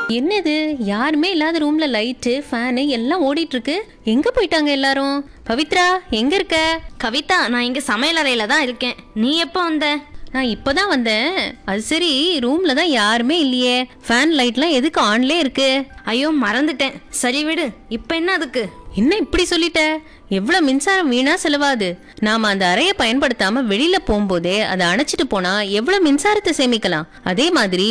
என்னது, யாருமே இல்லாத ரூம்ல லைட்டு ஃபேனு எல்லாம் ஓடிட்டு இருக்கு. எங்க போயிட்டாங்க எல்லாரும்? பவித்ரா, எங்க இருக்க? கவிதா, நான் இங்க சமையல் அறையில தான் இருக்கேன். நீ எப்போ வந்த? நான் இப்பதான் வந்தேன். அது சரி, ரூம்ல தான் யாருமே இல்லையே. ஃபேன் லைட்லாம் எதுக்கு ஆன்லே இருக்கு? ஐயோ, மறந்துட்டேன். சரி விடு, இப்ப என்ன அதுக்கு? என்ன இப்படி சொல்லிட்ட? எவ்வளவு மின்சாரம் வீணா செலவாது. நாம அந்த அறையை பயன்படுத்தாம வெளியில போகும்போதே அதை அணைச்சிட்டு போனா எவ்வளவு மின்சாரத்தை சேமிக்கலாம். அதே மாதிரி